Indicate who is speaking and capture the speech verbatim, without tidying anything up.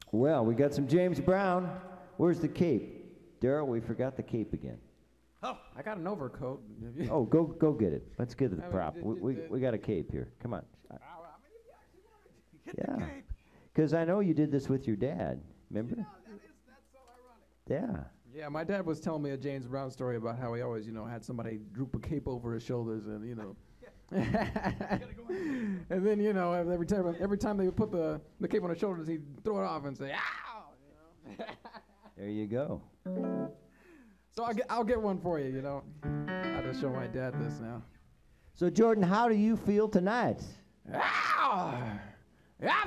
Speaker 1: Well, we got some James Brown. Where's the cape? Daryl, we forgot the cape again.
Speaker 2: Oh, I got an overcoat.
Speaker 1: Oh, go go get it. Let's get to the
Speaker 2: I mean,
Speaker 1: prop.
Speaker 2: d-
Speaker 1: We,
Speaker 2: d-
Speaker 1: we,
Speaker 2: d-
Speaker 1: we got a cape here. Come on.
Speaker 2: Oh, I mean, if you actually want to get
Speaker 1: Yeah.
Speaker 2: the cape.
Speaker 1: Because I know you did this with your dad. Remember?
Speaker 2: You know, that is, that's so ironic.
Speaker 1: Yeah.
Speaker 2: Yeah, my dad was telling me a James Brown story about how he always, you know, had somebody droop a cape over his shoulders and, you know. And then, you know, every time every time they would put the, the cape on his shoulders, he'd throw it off and say, ow! You know?
Speaker 1: There you go.
Speaker 2: So I'll get, I'll get one for you, you know. I'll just show my dad this now.
Speaker 1: So, Jordan, how do you feel tonight?
Speaker 2: Ah! I